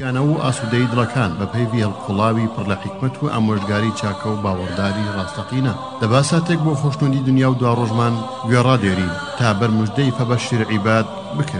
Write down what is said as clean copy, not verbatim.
یانە و ئاسوودەی دڵەکان بە پەیوی هەڵقوڵاوی پڕ لە حیکمەت و ئامۆژگاری چاکە و باوەڕداری ڕاستەقینە دەبا ساتێک بۆ خۆشنودی دنیا و دوا ڕۆژمان گوێڕادێرین تا بەرموژدەی فەبەشیر عیباد بکەوین.